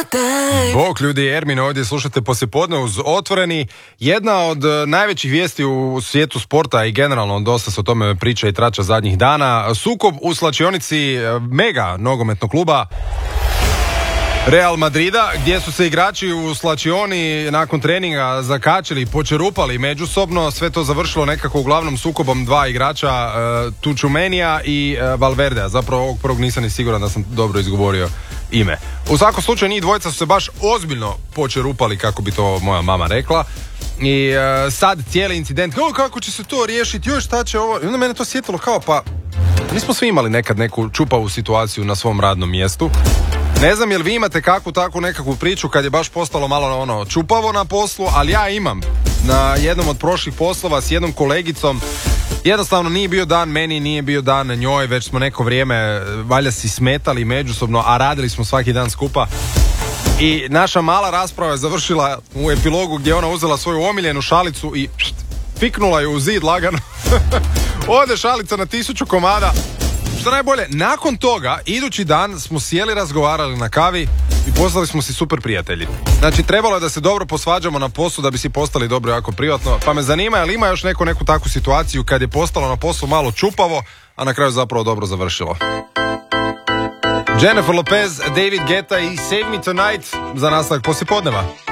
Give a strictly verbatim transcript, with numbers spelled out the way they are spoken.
Bog ljudi, Ermin ovdje, slušate Poslijepodne uz Otvoreni. Jedna od najvećih vijesti u svijetu sporta i generalno dosta se o tome priča i trača zadnjih dana. Sukob u slačionici mega nogometnog kluba Real Madrida, gdje su se igrači u slačioni nakon treninga zakačili, počerupali međusobno. Sve to završilo nekako uglavnom sukobom dva igrača, uh, Tučumenija i uh, Valverdea. Zapravo ovog prvog nisam ni siguran da sam dobro izgovorio ime. U svakom slučaju njih dvojica su se baš ozbiljno počerupali, kako bi to moja mama rekla. I uh, sad cijeli incident, o, kako će se to riješiti, još šta će ovo. I onda mene to sjetilo kao, pa mi smo svi imali nekad neku čupavu situaciju na svom radnom mjestu. Ne znam jel vi imate kakvu takvu nekakvu priču kad je baš postalo malo ono čupavo na poslu, ali ja imam na jednom od prošlih poslova s jednom kolegicom. Jednostavno nije bio dan meni, nije bio dan njoj, već smo neko vrijeme valjda si smetali međusobno, a radili smo svaki dan skupa. I naša mala rasprava je završila u epilogu gdje ona uzela svoju omiljenu šalicu i pšt, fiknula ju u zid lagano. Ode šalica na tisuću komada. Što najbolje, nakon toga, idući dan smo sjeli, razgovarali na kavi i postali smo si super prijatelji. Znači, trebalo je da se dobro posvađamo na poslu da bi si postali dobro jako privatno. Pa me zanima, je li ima još neko neku takvu situaciju kad je postalo na poslu malo čupavo, a na kraju zapravo dobro završilo. Jennifer Lopez, David Guetta i Save Me Tonight za nastavak poslijepodneva.